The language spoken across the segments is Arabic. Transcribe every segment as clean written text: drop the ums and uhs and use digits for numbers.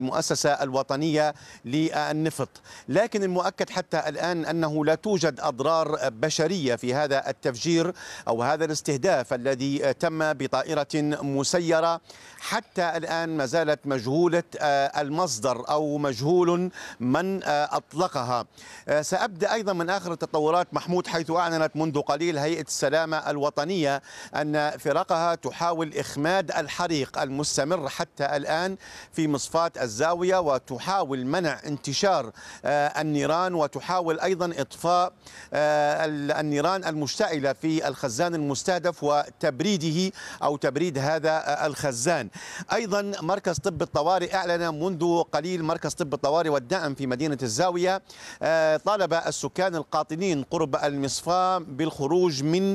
المؤسسة الوطنية للنفط. لكن المؤكد حتى الآن أنه لا توجد أضرار بشرية في هذا التفجير أو هذا الاستهداف الذي تم بطائرة مسيرة. حتى الآن ما زالت مجهولة المصدر أو مجهول من أطلقها. سأبدأ أيضا من آخر التطورات محمود، حيث أعلنت منذ قليل هيئة السلامة الوطنية أن فرقها تحاول إخماد الحريق المستمر حتى الآن في مصفاة الزاوية، وتحاول منع انتشار النيران، وتحاول أيضا إطفاء النيران المشتعلة في الخزان المستهدف وتبريده أو تبريد هذا الخزان. أيضا مركز طب الطوارئ أعلن منذ قليل، مركز طب الطوارئ والدعم في مدينة الزاوية طالب السكان القاطنين قرب المصفاة بالخروج من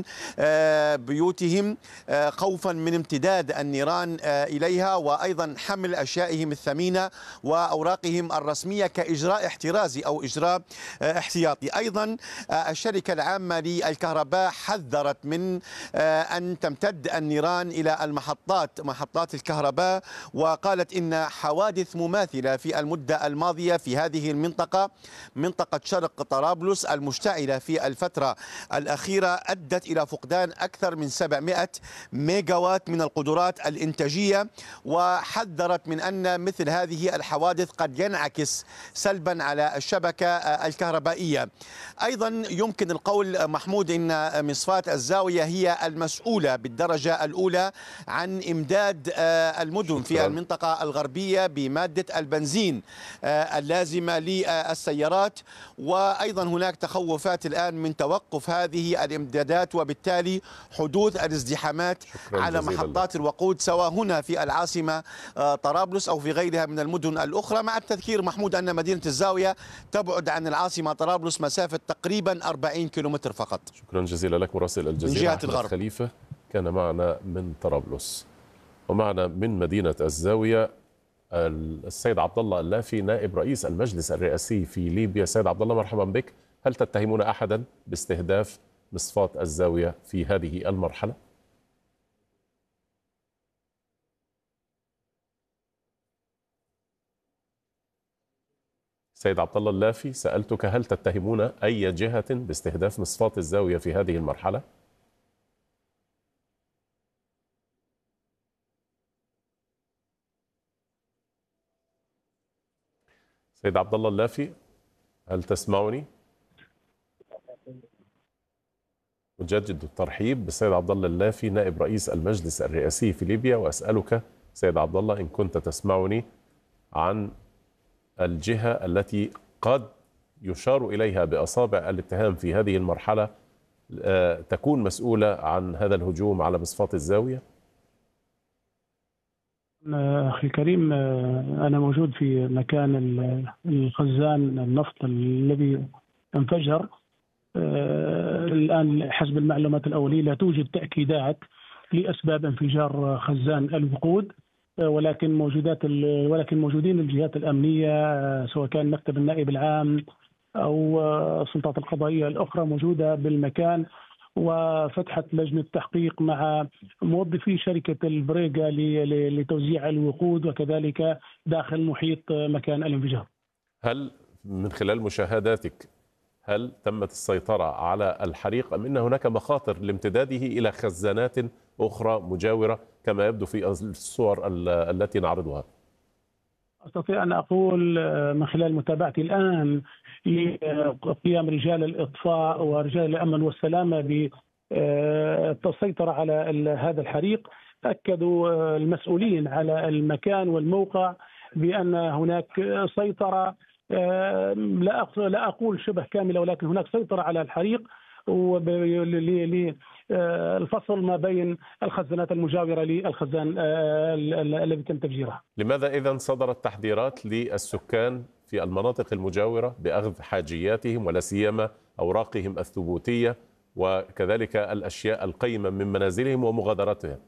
بيوتهم خوفا من امتداد النيران إليها، وأيضا حمل أشيائهم الثمينة وأوراقهم الرسمية كإجراء احترازي أو إجراء احتياطي. أيضا الشركة العامة للكهرباء حذرت من أن تمتد النيران إلى محطات الكهرباء، وقالت إن حوادث مماثلة في المدة الماضية في هذه المنطقة، منطقة شرق طرابلس المشتعلة في الفترة الأخيرة، أدت إلى فقدان أكثر من 700 ميجاوات من القدرات الإنتاجية. وحذرت من أن مثل هذه الحوادث قد ينعكس سلبا على الشبكة الكهربائية. أيضا يمكن القول محمود أن مصفاة الزاوية هي المسؤولة بالدرجة الأولى عن إمداد المدن في المنطقة الغربية بمادة البنزين اللازمة للسيارات، وأيضا هناك تخوفات الآن من توقف هذه الإمدادات وبالتالي حدوث الازدحامات على محطات الوقود سواء هنا في العاصمة طرابلس أو في غيرها من المدن الأخرى، مع التذكير محمود أن مدينة الزاوية تبعد عن العاصمة طرابلس مسافة تقريبا 40 كيلومتر فقط. شكرا جزيلا لك مراسل الجزيرة من جهة أحمد الغرب. خليفة كان معنا من طرابلس. ومعنا من مدينة الزاوية السيد عبد الله اللافي نائب رئيس المجلس الرئاسي في ليبيا. سيد عبد الله مرحبا بك. هل تتهمون أحدا باستهداف مصفاة الزاوية في هذه المرحلة؟ سيد عبد الله اللافي، سألتك هل تتهمون أي جهة باستهداف مصفاة الزاوية في هذه المرحلة؟ سيد عبد الله اللافي، هل تسمعني؟ أجدد الترحيب بالسيد عبد الله اللافي نائب رئيس المجلس الرئاسي في ليبيا، وأسألك سيد عبد الله إن كنت تسمعني عن الجهة التي قد يشار إليها بأصابع الاتهام في هذه المرحلة تكون مسؤولة عن هذا الهجوم على مصفاة الزاوية؟ أخي الكريم، أنا موجود في مكان الخزان النفط الذي انفجر. الآن حسب المعلومات الأولية لا توجد تأكيدات لأسباب انفجار خزان الوقود، ولكن موجودين الجهات الأمنية سواء كان مكتب النائب العام أو السلطات القضائية الأخرى موجودة بالمكان، وفتحت لجنة تحقيق مع موظفي شركة البريغا لتوزيع الوقود وكذلك داخل محيط مكان الانفجار. هل من خلال مشاهداتك هل تمت السيطرة على الحريق أم أن هناك مخاطر لامتداده إلى خزانات أخرى مجاورة كما يبدو في الصور التي نعرضها؟ أستطيع أن أقول من خلال متابعتي الآن لقيام رجال الإطفاء ورجال الأمن والسلامة بالسيطرة على هذا الحريق. أكدوا المسؤولين على المكان والموقع بأن هناك سيطرة، لا أقول شبه كاملة، ولكن هناك سيطرة على الحريق الفصل ما بين الخزانات المجاورة للخزان الذي تم تفجيرها. لماذا إذن صدرت تحذيرات للسكان في المناطق المجاورة بأخذ حاجياتهم ولا سيما أوراقهم الثبوتية وكذلك الأشياء القيمة من منازلهم ومغادرتها؟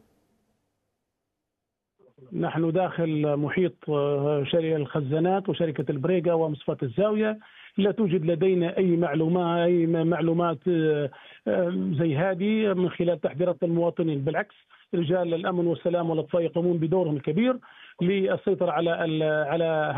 نحن داخل محيط شركة الخزانات وشركة البريغا ومصفاة الزاوية، لا توجد لدينا أي معلومات زي هذه من خلال تحذيرات المواطنين. بالعكس، رجال الأمن والسلام والإطفاء يقومون بدورهم الكبير، للسيطره على